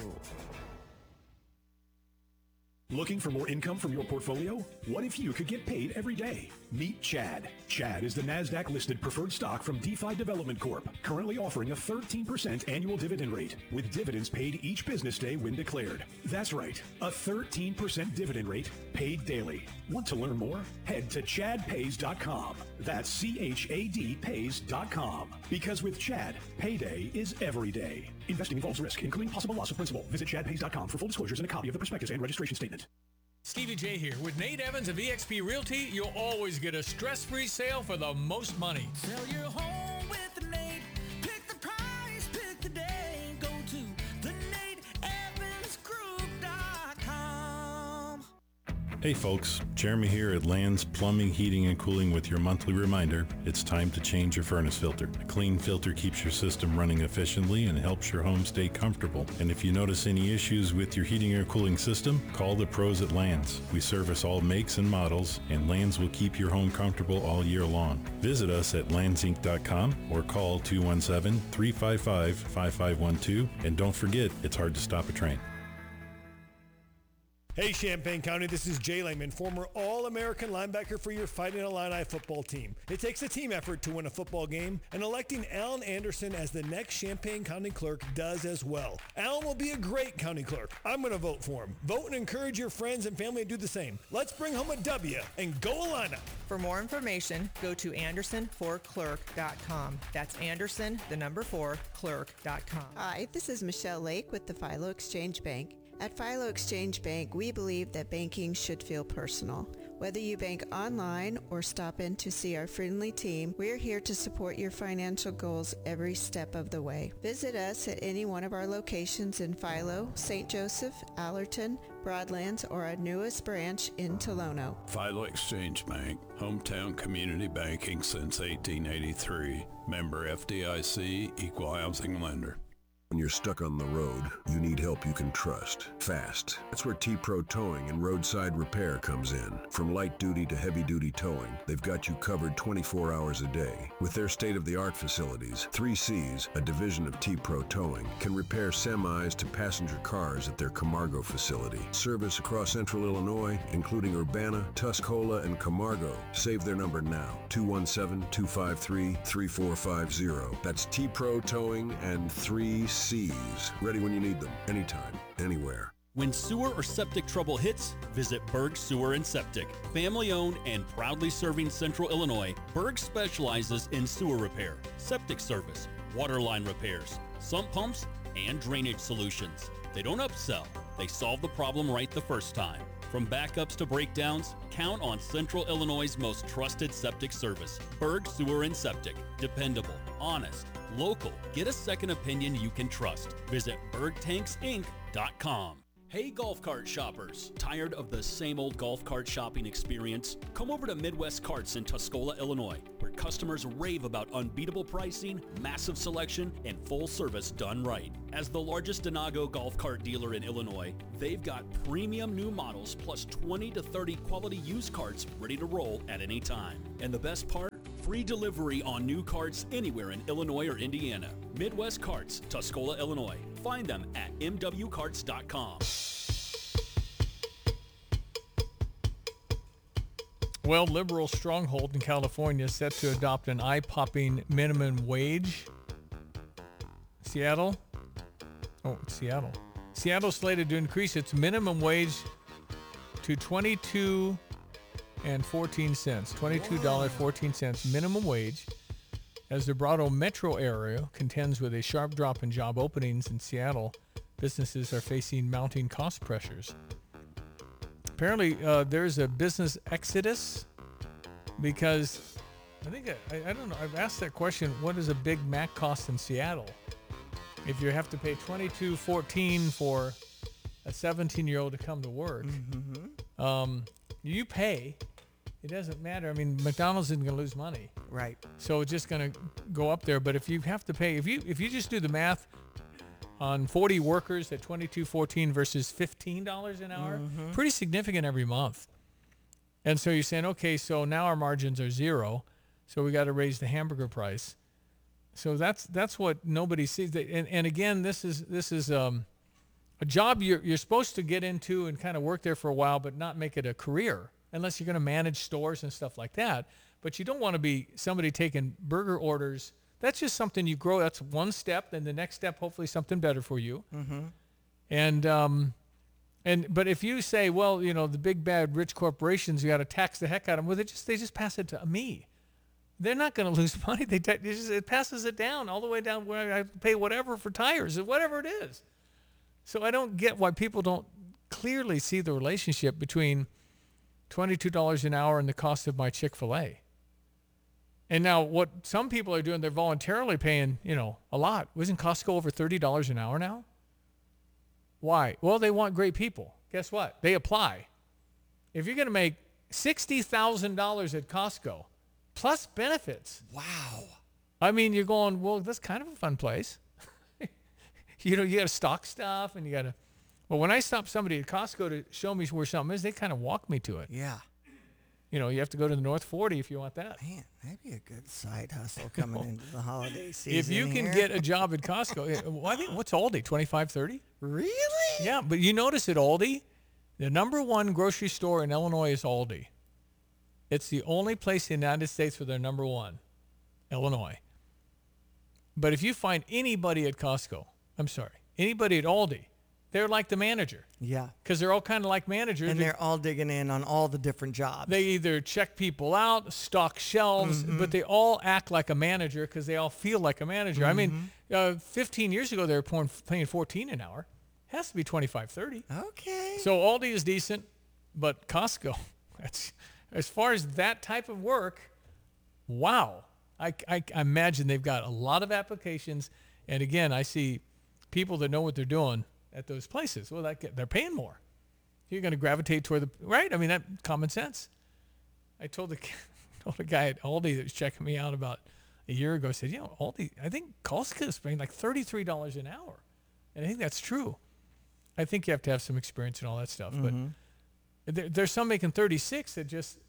Looking for more income from your portfolio? What if you could get paid every day? Meet Chad. Chad is the NASDAQ-listed preferred stock from DeFi Development Corp., currently offering a 13% annual dividend rate, with dividends paid each business day when declared. That's right, a 13% dividend rate paid daily. Want to learn more? Head to chadpays.com. That's CHAD-Pays.com. Because with Chad, payday is every day. Investing involves risk, including possible loss of principal. Visit chadpays.com for full disclosures and a copy of the prospectus and registration statement. Stevie J here. With Nate Evans of eXp Realty, you'll always get a stress-free sale for the most money. Sell your home with Nate. Pick the price, pick the day. Go to theNateEvansGroup.com. Hey folks, Jeremy here at Land's Plumbing, Heating, and Cooling with your monthly reminder, it's time to change your furnace filter. A clean filter keeps your system running efficiently and helps your home stay comfortable. And if you notice any issues with your heating or cooling system, call the pros at Land's. We service all makes and models, and Land's will keep your home comfortable all year long. Visit us at landsinc.com or call 217-355-5512. And don't forget, it's hard to stop a train. Hey Champaign County, this is Jay Lehman, former All-American linebacker for your Fighting Illini football team. It takes a team effort to win a football game, and electing Alan Anderson as the next Champaign County clerk does as well. Alan will be a great county clerk. I'm going to vote for him. Vote and encourage your friends and family to do the same. Let's bring home a W and go Illini. For more information, go to anderson4clerk.com. That's Anderson, 4clerk.com. Hi, this is Michelle Lake with the Philo Exchange Bank. At Philo Exchange Bank, we believe that banking should feel personal. Whether you bank online or stop in to see our friendly team, we're here to support your financial goals every step of the way. Visit us at any one of our locations in Philo, St. Joseph, Allerton, Broadlands, or our newest branch in Tolono. Philo Exchange Bank, hometown community banking since 1883. Member FDIC, equal housing lender. When you're stuck on the road, you need help you can trust. Fast. That's where T-Pro Towing and Roadside Repair comes in. From light duty to heavy duty towing, they've got you covered 24 hours a day. With their state-of-the-art facilities, 3Cs, a division of T-Pro Towing, can repair semis to passenger cars at their Camargo facility. Service across central Illinois, including Urbana, Tuscola, and Camargo. Save their number now, 217-253-3450. That's T-Pro Towing and 3Cs. Ready when you need them, anytime, anywhere. When sewer or septic trouble hits, visit Berg Sewer and Septic. Family owned and proudly serving Central Illinois, Berg specializes in sewer repair, septic service, water line repairs, sump pumps, and drainage solutions. They don't upsell, they solve the problem right the first time. From backups to breakdowns, count on Central Illinois' most trusted septic service. Berg Sewer and Septic. Dependable, honest, local. Get a second opinion you can trust. Visit bergtanksinc.com. Hey golf cart shoppers, tired of the same old golf cart shopping experience? Come over to Midwest Carts in Tuscola, Illinois, where customers rave about unbeatable pricing, massive selection, and full service done right. As the largest Denago golf cart dealer in Illinois, they've got premium new models plus 20 to 30 quality used carts ready to roll at any time. And the best part? Free delivery on new carts anywhere in Illinois or Indiana. Midwest Carts, Tuscola, Illinois. Find them at mwcarts.com. Well, liberal stronghold in California is set to adopt an eye-popping minimum wage. Seattle. Seattle's slated to increase its minimum wage to $22.14 minimum wage as the Brado metro area contends with a sharp drop in job openings in Seattle. Businesses are facing mounting cost pressures. Apparently, there's a business exodus because I think I don't know. I've asked that question. What does a Big Mac cost in Seattle? If you have to pay $22.14 for a 17-year-old to come to work, you pay. It doesn't matter. I mean, McDonald's isn't going to lose money, right? So it's just going to go up there. But if you have to pay, if you just do the math on 40 workers at $22.14 versus $15 an hour, pretty significant every month. And so you're saying, okay, so now our margins are zero, so we got to raise the hamburger price. So that's what nobody sees. And again, this is a job you're supposed to get into and kind of work there for a while, but not make it a career unless you're going to manage stores and stuff like that. But you don't want to be somebody taking burger orders. That's just something you grow. That's one step. Then the next step, hopefully something better for you. But if you say, well, you know, the big bad rich corporations, you got to tax the heck out of them. Well, they just pass it to me. They're not going to lose money. It passes it down all the way down where I pay whatever for tires or whatever it is. So I don't get why people don't clearly see the relationship between $22 an hour and the cost of my Chick-fil-A. And now what some people are doing, they're voluntarily paying, you know, a lot. Wasn't Costco over $30 an hour now? Why? Well, they want great people. Guess what? They apply. If you're going to make $60,000 at Costco, plus benefits. Wow. I mean, you're going, well, that's kind of a fun place. You know, you got to stock stuff and you got to, well, when I stop somebody at Costco to show me where something is, they kind of walk me to it. Yeah. You know, you have to go to the North 40 if you want that. Man, that'd be a good side hustle coming into the holiday season. If you can get a job at Costco, well, I think, what's Aldi, 25, 30? Really? Yeah, but you notice at Aldi, the number one grocery store in Illinois is Aldi. It's the only place in the United States where they're number one, Illinois. But if you find anybody at Costco, anybody at Aldi, they're like the manager. Yeah. Because they're all kind of like managers. And they're all digging in on all the different jobs. They either check people out, stock shelves, but they all act like a manager because they all feel like a manager. I mean, 15 years ago, they were paying $14 an hour. Has to be 25, 30. Okay. So Aldi is decent, but Costco, that's, as far as that type of work, wow. I imagine they've got a lot of applications. And again, I see people that know what they're doing at those places. Well, they're paying more. You're going to gravitate toward the, right? I mean, that common sense. I told a guy at Aldi that was checking me out about, a year ago said, I think Costco is paying like $33 an hour. And I think that's true. I think you have to have some experience and all that stuff. But there's some making 36 that just,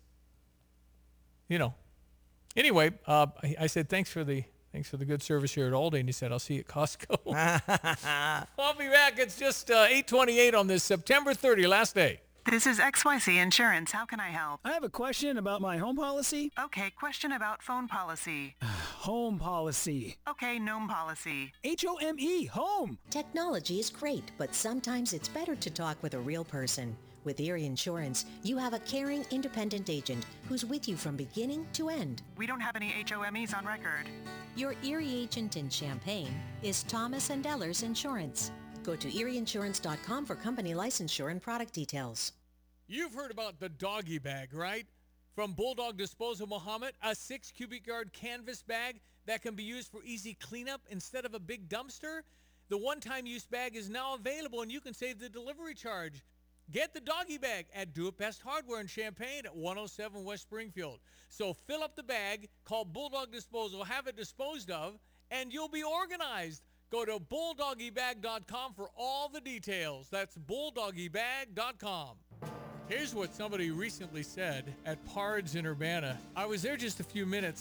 Anyway, I said, thanks for the good service here at Aldi. And he said, I'll see you at Costco. I'll be back. It's just 8:28 on this September 30, last day. This is XYZ Insurance. How can I help? I have a question about my home policy. Okay, question about phone policy. Home policy. Okay, gnome policy. H-O-M-E, home. Technology is great, but sometimes it's better to talk with a real person. With Erie Insurance, you have a caring, independent agent who's with you from beginning to end. We don't have any HOMEs on record. Your Erie agent in Champaign is Thomas & Ellers Insurance. Go to erieinsurance.com for company licensure and product details. You've heard about the doggy bag, right? From Bulldog Disposal Muhammad, a 6 cubic yard canvas bag that can be used for easy cleanup instead of a big dumpster. The one-time use bag is now available and you can save the delivery charge. Get the doggy bag at Do It Best Hardware in Champaign at 107 West Springfield. So fill up the bag, call Bulldog Disposal, have it disposed of, and you'll be organized. Go to bulldoggybag.com for all the details. That's bulldoggybag.com. Here's what somebody recently said at Pards in Urbana. I was there just a few minutes.